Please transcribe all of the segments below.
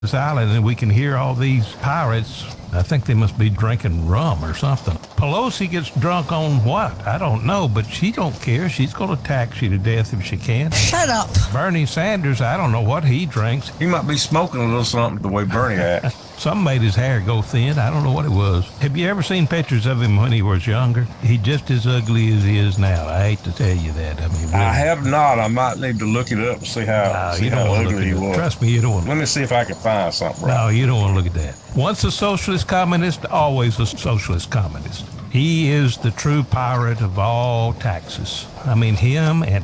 this island, and we can hear all these pirates. I think they must be drinking rum or something. Pelosi gets drunk on what? I don't know, but she don't care. She's going to tax you to death if she can. Shut up. Bernie Sanders, I don't know what he drinks. He might be smoking a little something the way Bernie acts. Something made his hair go thin. I don't know what it was. Have you ever seen pictures of him when he was younger? He's just as ugly as he is now. I hate to tell you that. I mean, really. I have not. I might need to look it up and see how ugly he was. Trust me, you don't want to. Let me see if I can find something. Right. No, you don't want to look at that. Once a socialist communist, always a socialist communist. He is the true pirate of all taxes. I mean, him and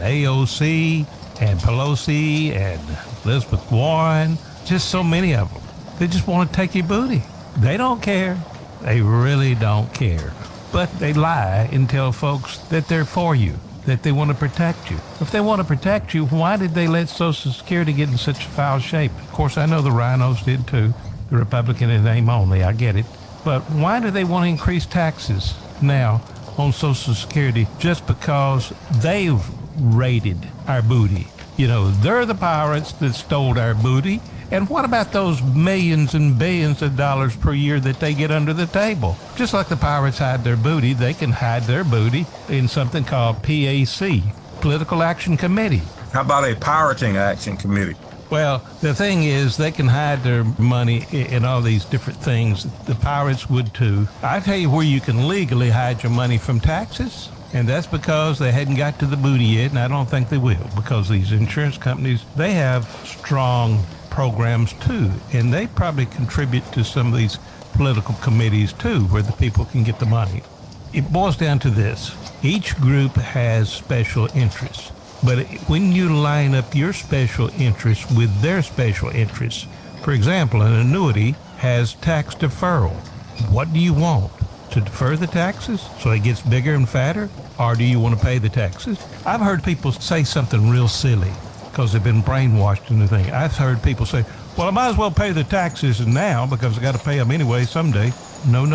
AOC and Pelosi and Elizabeth Warren, just so many of them. They just want to take your booty. They don't care. They really don't care. But they lie and tell folks that they're for you, that they want to protect you. If they want to protect you, why did they let Social Security get in such foul shape? Of course, I know the rhinos did too. The Republican in name only, I get it. But why do they want to increase taxes now on Social Security just because they've raided our booty? You know, they're the pirates that stole our booty. And what about those millions and billions of dollars per year that they get under the table? Just like the pirates hide their booty, they can hide their booty in something called PAC, Political Action Committee. How about a pirating action committee? Well, the thing is, they can hide their money in all these different things. The pirates would too. I tell you where you can legally hide your money from taxes, and that's because they hadn't got to the booty yet, and I don't think they will, because these insurance companies, they have strong programs too, and they probably contribute to some of these political committees too, where the people can get the money. It boils down to this. Each group has special interests. But when you line up your special interests with their special interests, for example, an annuity has tax deferral. What do you want? To defer the taxes so it gets bigger and fatter? Or do you want to pay the taxes? I've heard people say something real silly because they've been brainwashed into the thing. I've heard people say, well, I might as well pay the taxes now because I got to pay them anyway someday. No.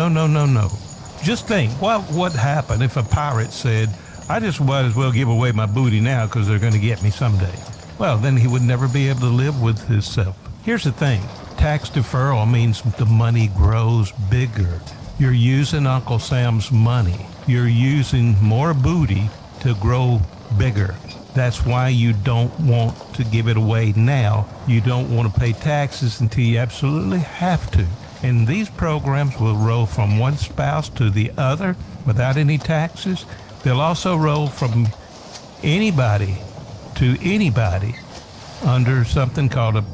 Just think, what would happen if a pirate said, I just might as well give away my booty now because they're going to get me someday? Well, then he would never be able to live with himself. Here's the thing. Tax deferral means the money grows bigger. You're using Uncle Sam's money. You're using more booty to grow bigger. That's why you don't want to give it away now. You don't want to pay taxes until you absolutely have to. And these programs will roll from one spouse to the other without any taxes. They'll also roll from anybody to anybody under something called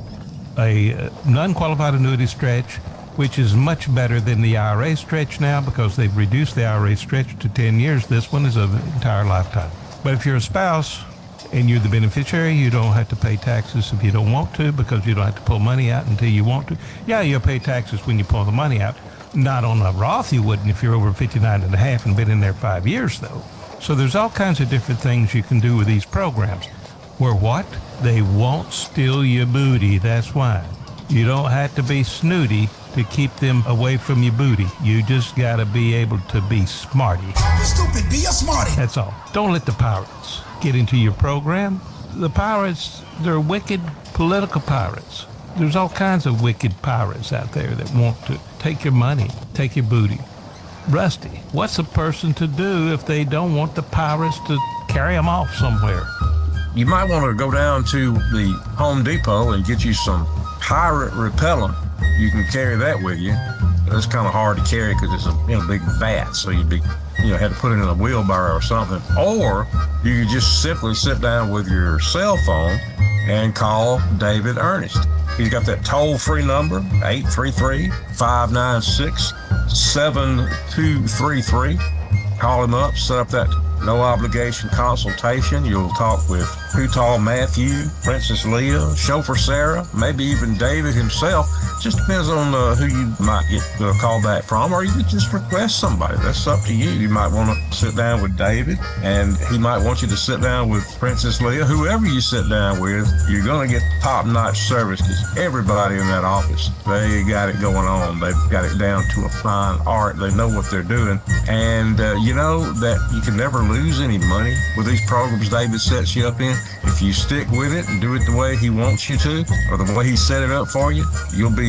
a non-qualified annuity stretch, which is much better than the IRA stretch now because they've reduced the IRA stretch to 10 years. This one is an entire lifetime. But if you're a spouse and you're the beneficiary, you don't have to pay taxes if you don't want to because you don't have to pull money out until you want to. Yeah, you'll pay taxes when you pull the money out. Not on a Roth you wouldn't if you're over 59 and a half and been in there 5 years though. So there's all kinds of different things you can do with these programs. Where what? They won't steal your booty, that's why. You don't have to be snooty to keep them away from your booty. You just gotta be able to be smarty. Don't be stupid, be a smarty. That's all. Don't let the pirates get into your program. The pirates, they're wicked political pirates. There's all kinds of wicked pirates out there that want to take your money, take your booty. Rusty, what's a person to do if they don't want the pirates to carry them off somewhere? You might want to go down to the Home Depot and get you some pirate repellent. You can carry that with you. It's kind of hard to carry because it's a big vat, so you'd be, had to put it in a wheelbarrow or something. Or you could just simply sit down with your cell phone and call David Ernest. He's got that toll-free number, 833-596-7233. Call him up, set up that no-obligation consultation. You'll talk with Pootal Matthew, Princess Leah, Chauffeur Sarah, maybe even David himself. Just depends on who you might get a call back from, or you could just request somebody. That's up to you. You might want to sit down with David, and he might want you to sit down with Princess Leah. Whoever you sit down with, you're going to get top-notch service because everybody in that office, they got it going on. They've got it down to a fine art. They know what they're doing. And you know that you can never lose any money with these programs David sets you up in. If you stick with it and do it the way he wants you to, or the way he set it up for you, you'll be